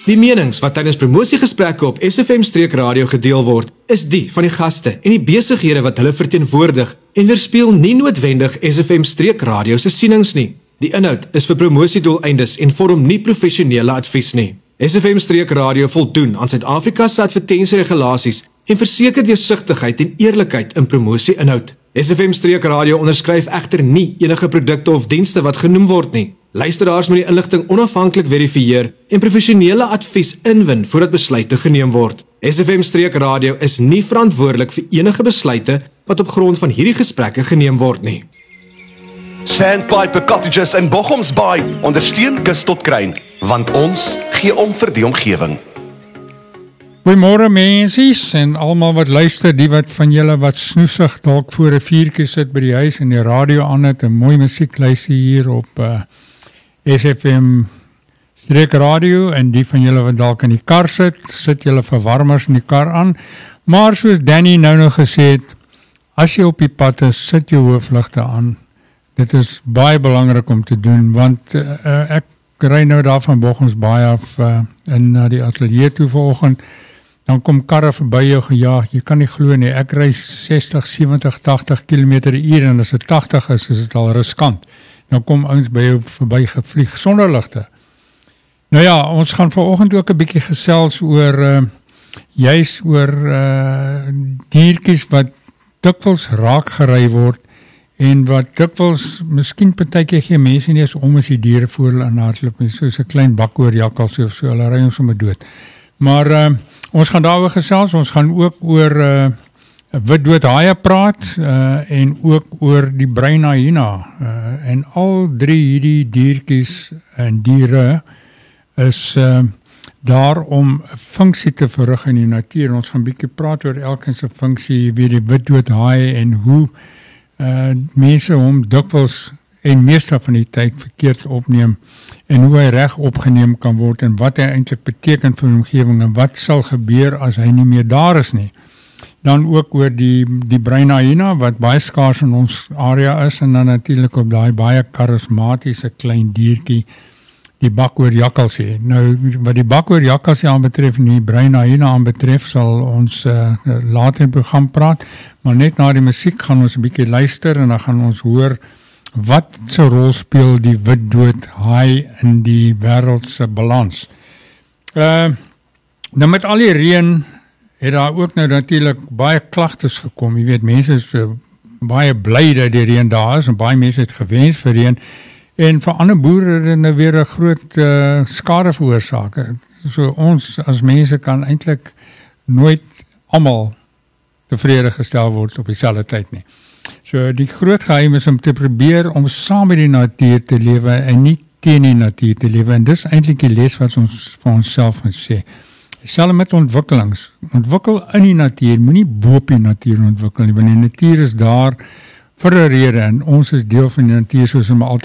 Die menings wat tydens promosiegesprekke op SFM-streekradio gedeel word, is die van die gaste en die besighede wat hulle verteenwoordig en weerspieël nie noodwendig SFM-streekradio se sienings nie. Die inhoud is vir promosiedoeleindes en vorm nie professionele advies nie. SFM-streekradio voldoen aan Suid-Afrika se advertensieregulasies en verseker deursigtigheid en eerlikheid in promosie-inhoud. SFM-streekradio onderskryf egter nie enige produkte of dienste wat genoem word nie. Luisteraars moet die inligting onafhanklik verifieer en professionele advies inwin voordat besluite geneem word. SFM-streekradio is nie verantwoordelik vir enige besluite wat op grond van hierdie gesprekke geneem word nie. Sandpiper Cottages in Bochums Bay ondersteun kus tot kruin, want ons gee om vir die omgewing. Goeiemôre mensies en almal wat luister, die wat van julle wat snoesig dalk voor 'n vuurtjie sit by die huis en die radio aan het en mooi musiek luister hier op SFM streekradio en die van julle wat dalk in die kar sit julle verwarmers in die kar aan. Maar soos Danny nou nog gesê het, as jy op die pad is, sit jou hoofligte aan. Dit is baie belangrik om te doen, want ek ry nou daar van Bochums Bay af in die atelier toe vanoggend. Dan kom karre verby jou gejaag, jy kan nie glo nie, ek ry 60, 70, 80 km/h en as dit 80 is dit al riskant. Dan kom ouens by jou verby gevlieg sonder ligte. Nou ja, ons gaan vanoggend ook 'n bietjie gesels oor juis oor diertjies wat dikwels raak gery word en wat dikwels, miskien partykeer gee mense nie eens om as die diere voor hulle in hardloop nie, soos 'n klein bakoorjakkals of so, hulle ry ons sommer dood. Maar ons gaan daaroor gesels, ons gaan ook oor witdoodhaie praat en ook oor die bruin hyena. En al drie hierdie diertjies en diere is daar om 'n funksie te verrig in die natuur. Ons gaan bietjie praat oor elkeen se funksie, wie die witdoodhaai en hoe mense hom dikwels en meeste van die tyd verkeerd opneem en hoe hy reg opgeneem kan word en wat hy eintlik beteken vir die omgewing en wat sal gebeur as hy nie meer daar is nie. Dan ook oor die bruin hyena wat baie skaars in ons area is en dan natuurlik op daai baie karismatiese klein diertjie, die bakoorjakkalsie. Nou wat die bakoorjakkalsie aanbetref en die bruin hyena aanbetref sal ons later in die program praat, maar net na die musiek gaan ons 'n bietjie luister en dan gaan ons hoor wat se rol speel die witdoodhaai in die wêreld se balans. Nou met al die reën het daar ook nou natuurlik baie klagtes gekom. Jy weet, mense is baie bly dat die reën daar is en baie mense het gewens vir reën en vir ander boere het dit nou weer 'n groot skade veroorsaak. So ons as mense kan eintlik nooit almal tevrede gestel word op dieselfde tyd nie. So die groot geheim is om te probeer om saam met die natuur te lewe en nie teen die natuur te lewe. En dis eintlik die les wat ons vir onsself moet sê. Selfs met ontwikkelings. Ontwikkel in die natuur, moenie bo op die natuur ontwikkel nie, want die natuur is daar vir 'n rede en ons is deel van die natuur soos om altyd